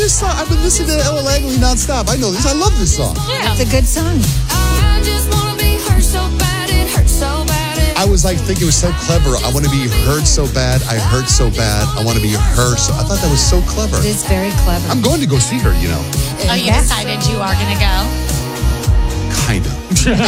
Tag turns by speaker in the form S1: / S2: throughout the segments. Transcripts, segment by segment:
S1: this song. I've been listening to Ella Langley nonstop. I know this. I love this song.
S2: Yeah, it's a good song.
S3: I just want to be hurt so bad, it hurts so bad.
S1: I was like, thinking it was so clever. I want to be heard so bad. I hurt so bad. I want to be her. So I thought that was so clever.
S2: It is very clever.
S1: I'm going to go see her, you know.
S4: Oh, you decided you are going to go?
S1: Kind of.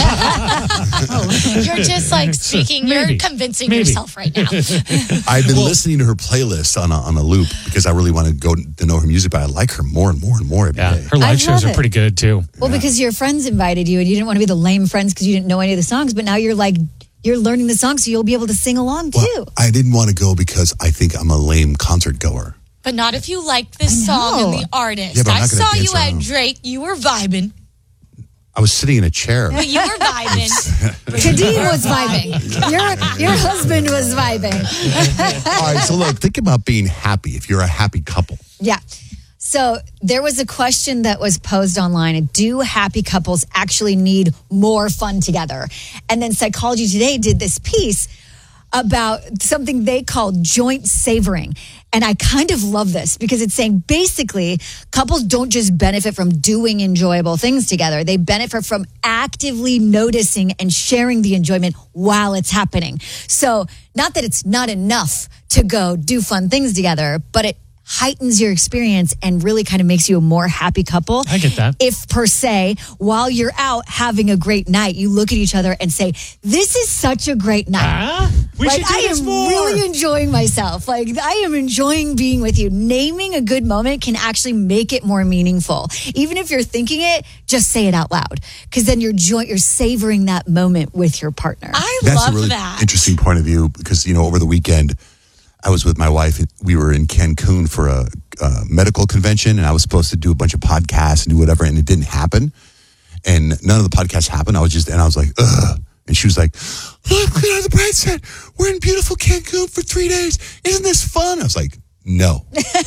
S4: You're just like speaking. You're convincing yourself right now.
S1: I've been listening to her playlist on a loop because I really want to go to know her music, but I like her more and more and more every day.
S5: Her live shows are pretty good, too.
S2: Well, because your friends invited you and you didn't want to be the lame friends because you didn't know any of the songs, but now you're learning the songs, so you'll be able to sing along, too.
S1: Well, I didn't want to go because I think I'm a lame concert goer.
S4: But not if you like this song and the artist.
S1: Yeah, but I'm
S4: I
S1: not gonna
S4: saw
S1: dance
S4: you at
S1: around.
S4: Drake. You were vibing.
S1: I was sitting in a chair.
S4: You were vibing.
S2: Kadeem was vibing. Your husband was vibing.
S1: All right, so look, think about being happy if you're a happy couple.
S2: Yeah. So there was a question that was posed online. Do happy couples actually need more fun together? And then Psychology Today did this piece about something they call joint savoring. And I kind of love this because it's saying basically couples don't just benefit from doing enjoyable things together. They benefit from actively noticing and sharing the enjoyment while it's happening. So not that it's not enough to go do fun things together, but it heightens your experience and really kind of makes you a more happy couple.
S5: I get that.
S2: If per se, while you're out having a great night, you look at each other and say, this is such a great night.
S5: We should do
S2: I
S5: this
S2: am
S5: more.
S2: really enjoying myself. Like, I am enjoying being with you. Naming a good moment can actually make it more meaningful. Even if you're thinking it, just say it out loud. Because then you're savoring that moment with your partner.
S1: That's a really interesting point of view because, you know, over the weekend, I was with my wife. We were in Cancun for a medical convention, and I was supposed to do a bunch of podcasts and do whatever, and it didn't happen. And none of the podcasts happened. I was like, ugh. And she was like, look, the bride said, we're in beautiful Cancun for 3 days. Isn't this fun? I was like, no.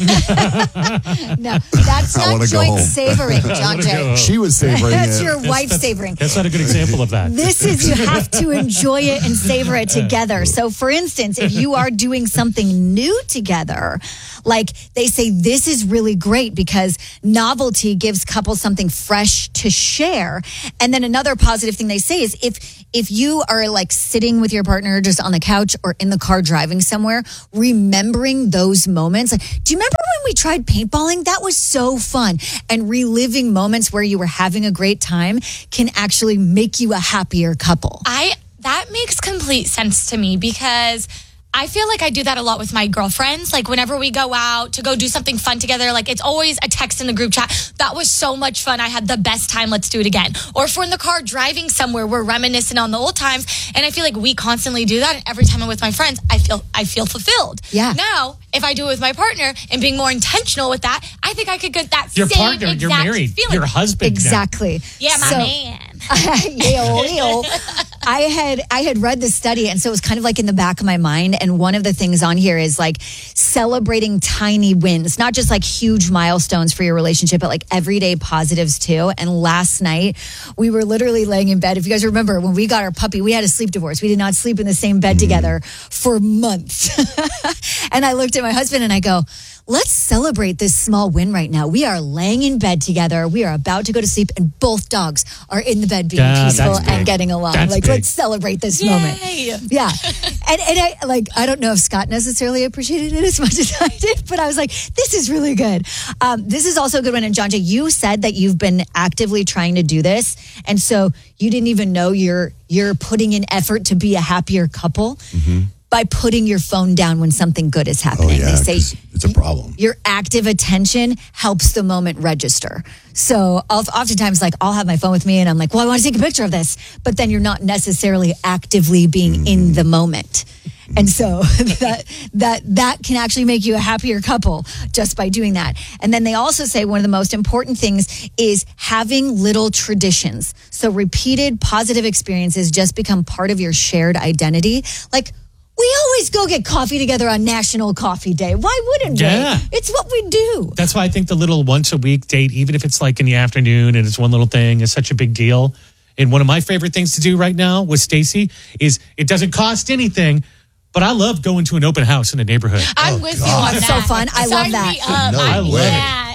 S2: No, that's not joint savoring, John Jay.
S1: She was savoring
S2: That's
S1: it.
S2: your wife savoring.
S5: That's not a good example of that.
S2: This is, you have to enjoy it and savor it together. So, for instance, if you are doing something new together, like they say, this is really great because novelty gives couples something fresh to share. And then another positive thing they say is if you are like sitting with your partner just on the couch or in the car driving somewhere, remembering those moments. Like, do you remember when we tried paintballing? That was so fun. And reliving moments where you were having a great time can actually make you a happier couple.
S4: That makes complete sense to me because I feel like I do that a lot with my girlfriends. Like whenever we go out to go do something fun together, like it's always a text in the group chat. That was so much fun. I had the best time. Let's do it again. Or if we're in the car driving somewhere, we're reminiscing on the old times. And I feel like we constantly do that. And every time I'm with my friends, I feel fulfilled.
S2: Yeah.
S4: Now, if I do it with my partner and being more intentional with that, I think I could get that
S5: Your
S4: same
S5: partner,
S4: exact
S5: you're married.
S4: feeling.
S5: Your husband.
S2: Exactly.
S4: Yeah, my man.
S2: I had read this study, and so it was kind of like in the back of my mind. And one of the things on here is like celebrating tiny wins, not just like huge milestones for your relationship, but like everyday positives too. And last night we were literally laying in bed. If you guys remember, when we got our puppy, we had a sleep divorce. We did not sleep in the same bed together for months. And I looked at my husband and I go, let's celebrate this small win right now. We are laying in bed together. We are about to go to sleep, and both dogs are in the bed being peaceful and getting along. Let's celebrate this moment. Yeah. And I don't know if Scott necessarily appreciated it as much as I did, but I was like, this is really good. This is also a good one. And John Jay, you said that you've been actively trying to do this. And so you didn't even know you're putting in effort to be a happier couple. Mm-hmm. By putting your phone down when something good is happening.
S1: Oh, yeah,
S2: they say
S1: it's a problem.
S2: Your active attention helps the moment register. So oftentimes, like, I'll have my phone with me and I'm like, well, I want to take a picture of this. But then you're not necessarily actively being in the moment. And so that can actually make you a happier couple just by doing that. And then they also say one of the most important things is having little traditions. So repeated positive experiences just become part of your shared identity. Like, we always go get coffee together on National Coffee Day. Why wouldn't we? It's what we do.
S5: That's why I think the little once a week date, even if it's like in the afternoon and it's one little thing, is such a big deal. And one of my favorite things to do right now with Stacy is it doesn't cost anything, but I love going to an open house in a neighborhood.
S4: I'm with you on that.
S2: It's so fun. I love that.
S4: I love it.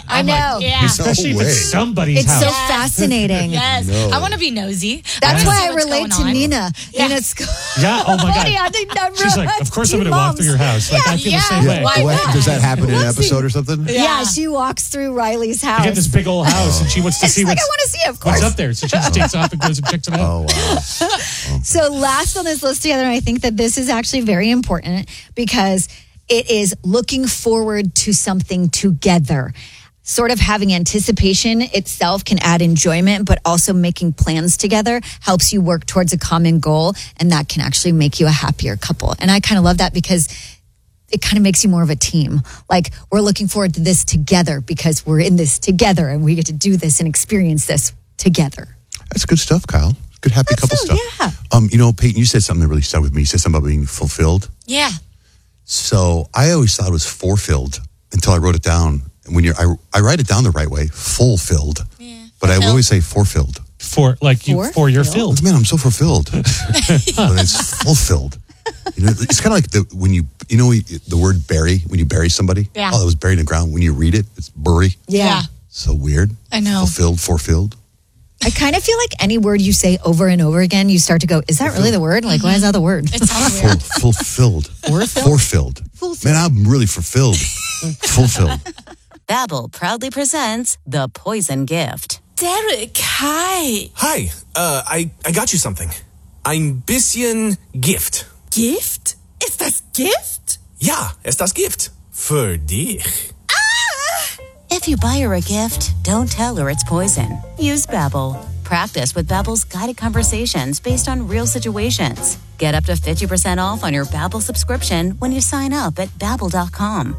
S2: I know.
S4: Yeah.
S5: Especially if
S1: way.
S5: it's somebody's
S2: It's
S5: house.
S2: so fascinating.
S4: Yes.
S1: No.
S4: I want to be nosy.
S2: That's
S4: wanna
S2: why
S4: see
S2: I
S4: what's
S2: relate
S4: going
S2: to
S4: on.
S2: Nina.
S4: Yeah.
S2: Nina's
S5: Yeah. Oh my
S2: Honey,
S5: God.
S2: I think I'm
S5: She's like, of course I'm going to walk through your house. Like, I feel the same way.
S4: Why not?
S1: Does that happen in an episode or something?
S2: Yeah, she walks through Riley's house.
S5: You get this big old house, and she wants to
S2: It's
S5: see
S2: like,
S5: what's,
S2: I want to see it, of course.
S5: what's up there. So she just takes off and goes and checks it out.
S1: Oh, wow.
S2: So last on this list together, and I think that this is actually very important because it is looking forward to something together. Sort of having anticipation itself can add enjoyment, but also making plans together helps you work towards a common goal, and that can actually make you a happier couple. And I kind of love that because it kind of makes you more of a team. Like, we're looking forward to this together because we're in this together and we get to do this and experience this together.
S1: That's good stuff, Kyle. Good happy couple stuff.
S2: Yeah.
S1: Peyton, you said something that really stuck with me. You said something about being fulfilled.
S4: Yeah.
S1: So I always thought it was fulfilled until I wrote it down. And when I write it down the right way, fulfilled. Yeah. But I always say fulfilled.
S5: For your filled.
S1: Man, I'm so fulfilled. But it's fulfilled. You know, it's kind of like the word bury, when you bury somebody.
S4: Yeah.
S1: Oh, it was buried in the ground. When you read it, it's bury.
S2: Yeah.
S1: So weird.
S4: I know.
S1: Fulfilled.
S2: I kind of feel like any word you say over and over again, you start to go, is that really the word? Like, why is that the word?
S4: It sounds weird.
S1: Fulfilled. Fulfilled. Man, I'm really fulfilled. Fulfilled.
S6: Babbel proudly presents The Poison Gift.
S7: Derek, hi.
S8: Hi, I got you something. Ein bisschen Gift.
S7: Gift? Ist das Gift?
S8: Ja, es das Gift. Für dich.
S6: If you buy her a gift, don't tell her it's poison. Use Babbel. Practice with Babbel's guided conversations based on real situations. Get up to 50% off on your Babbel subscription when you sign up at Babbel.com.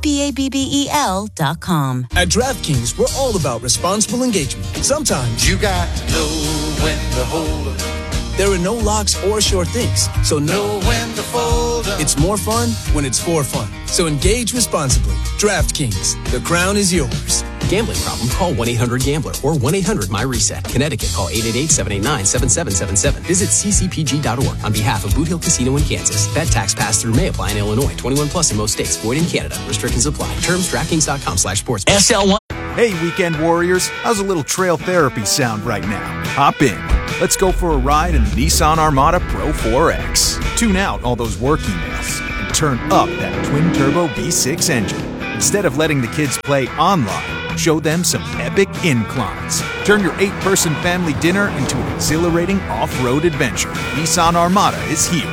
S6: Babbel.com.
S9: At DraftKings, we're all about responsible engagement. Sometimes
S10: You got to know when to hold 'em,
S9: there are no locks or sure things, so
S10: know when to fold 'em.
S9: it's more fun when it's for fun. So engage responsibly. DraftKings, the crown is yours.
S11: Gambling problem? Call 1-800-GAMBLER or 1-800-MyReset. Connecticut, call 888-789-7777. Visit ccpg.org on behalf of Boot Hill Casino in Kansas. That tax pass-through may apply in Illinois. 21 plus in most states. Void in Canada. Restrictions apply. Terms DraftKings.com/sports.
S12: SL1. Hey, weekend warriors. How's a little trail therapy sound right now? Hop in. Let's go for a ride in the Nissan Armada Pro 4X. Tune out all those work emails and turn up that twin-turbo V6 engine. Instead of letting the kids play online, show them some epic inclines. Turn your 8-person family dinner into an exhilarating off-road adventure. Nissan Armada is here.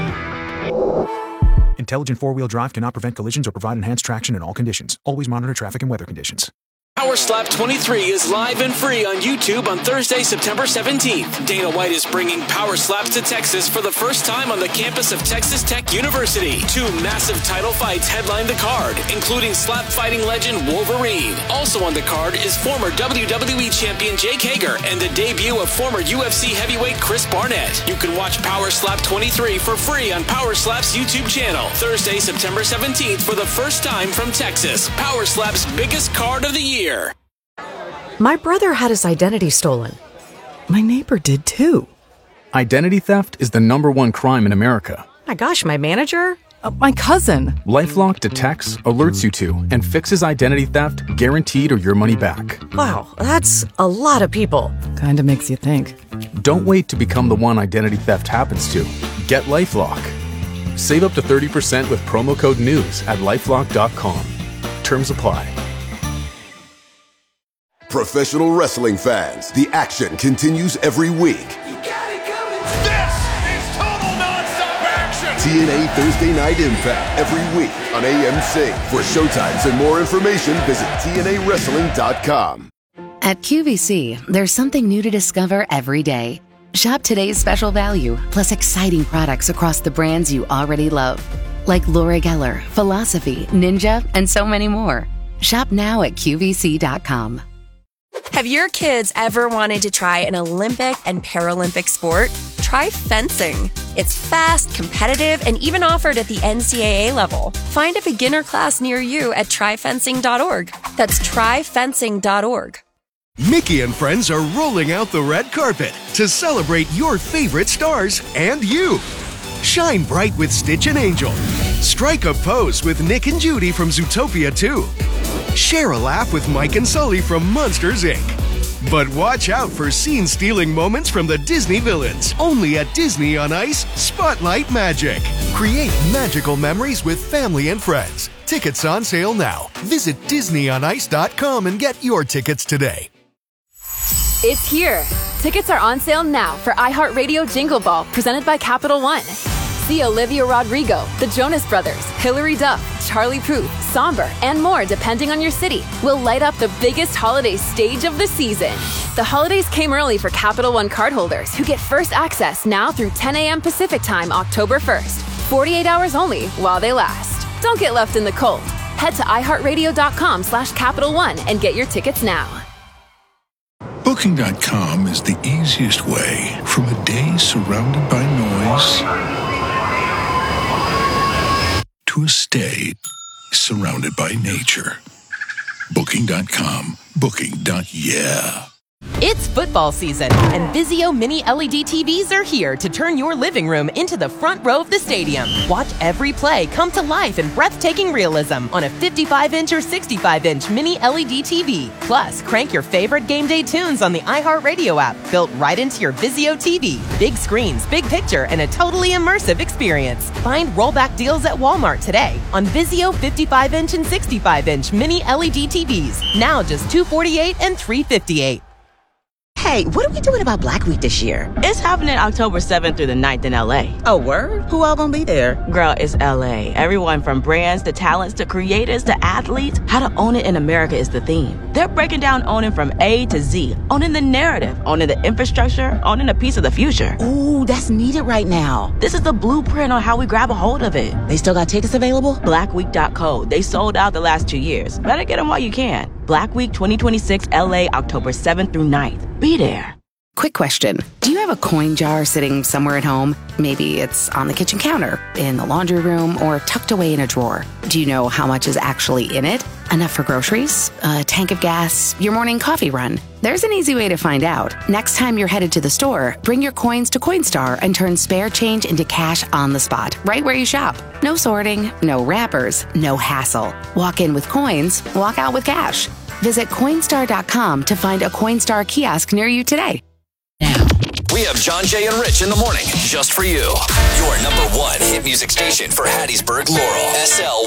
S12: Intelligent four-wheel drive cannot prevent collisions or provide enhanced traction in all conditions. Always monitor traffic and weather conditions.
S13: Power Slap 23 is live and free on YouTube on Thursday, September 17th. Dana White is bringing Power Slaps to Texas for the first time on the campus of Texas Tech University. 2 massive title fights headline the card, including slap fighting legend Wolverine. Also on the card is former WWE champion Jake Hager and the debut of former UFC heavyweight Chris Barnett. You can watch Power Slap 23 for free on Power Slap's YouTube channel. Thursday, September 17th for the first time from Texas. Power Slap's biggest card of the year.
S14: My brother had his identity stolen. My neighbor did too.
S15: Identity theft is the #1 crime in America.
S14: My gosh, my manager? My cousin.
S15: LifeLock detects, alerts you to, and fixes identity theft guaranteed or your money back.
S14: Wow, that's a lot of people. Kinda makes you think.
S15: Don't wait to become the one identity theft happens to. Get LifeLock. Save up to 30% with promo code NEWS at LifeLock.com. Terms apply.
S16: Professional wrestling fans, the action continues every week.
S10: This is total nonstop action.
S16: TNA Thursday Night Impact every week on AMC. For showtimes and more information, visit TNAWrestling.com.
S17: At QVC, there's something new to discover every day. Shop today's special value, plus exciting products across the brands you already love. Like Laura Geller, Philosophy, Ninja, and so many more. Shop now at QVC.com.
S18: Have your kids ever wanted to try an Olympic and Paralympic sport? Try fencing. It's fast, competitive, and even offered at the NCAA level. Find a beginner class near you at tryfencing.org. That's tryfencing.org.
S19: Mickey and friends are rolling out the red carpet to celebrate your favorite stars and you. Shine bright with Stitch and Angel. Strike a pose with Nick and Judy from Zootopia 2. Share a laugh with Mike and Sully from Monsters, Inc. But watch out for scene-stealing moments from the Disney villains. Only at Disney on Ice Spotlight Magic. Create magical memories with family and friends. Tickets on sale now. Visit DisneyOnIce.com and get your tickets today.
S20: It's here. Tickets are on sale now for iHeartRadio Jingle Ball, presented by Capital One. See Olivia Rodrigo, the Jonas Brothers, Hilary Duff, Charlie Puth, Somber, and more depending on your city. Will light up the biggest holiday stage of the season. The holidays came early for Capital One cardholders who get first access now through 10 a.m. Pacific Time, October 1st. 48 hours only while they last. Don't get left in the cold. Head to iHeartRadio.com/Capital One and get your tickets now.
S21: Booking.com is the easiest way from a day surrounded by noise to a stay surrounded by nature. Booking.com. Booking.yeah.
S22: It's football season, and Vizio Mini LED TVs are here to turn your living room into the front row of the stadium. Watch every play come to life in breathtaking realism on a 55-inch or 65-inch Mini LED TV. Plus, crank your favorite game day tunes on the iHeartRadio app, built right into your Vizio TV. Big screens, big picture, and a totally immersive experience. Find rollback deals at Walmart today on Vizio 55-inch and 65-inch Mini LED TVs. Now just $248 and $358.
S23: Hey, what are we doing about Black Week this year?
S24: It's happening October 7th through the 9th in LA.
S23: Oh, word? Who all gonna be there?
S24: Girl, it's LA. Everyone from brands to talents to creators to athletes. How to own it in America is the theme. They're breaking down owning from A to Z. Owning the narrative, owning the infrastructure, owning a piece of the future.
S23: Ooh, that's needed right now.
S24: This is the blueprint on how we grab a hold of it.
S23: They still got tickets available?
S24: Blackweek.co. They sold out the last 2 years. Better get them while you can. Black Week 2026 LA, October 7th through 9th. Be there.
S17: Quick question. Do you have a coin jar sitting somewhere at home? Maybe it's on the kitchen counter, in the laundry room, or tucked away in a drawer. Do you know how much is actually in it? Enough for groceries? A tank of gas? Your morning coffee run? There's an easy way to find out. Next time you're headed to the store, bring your coins to Coinstar and turn spare change into cash on the spot, right where you shop. No sorting, no wrappers, no hassle. Walk in with coins, walk out with cash. Visit Coinstar.com to find a Coinstar kiosk near you today.
S25: We have John, Jay, and Rich in the morning just for you. Your number one hit music station for Hattiesburg, Laurel. SL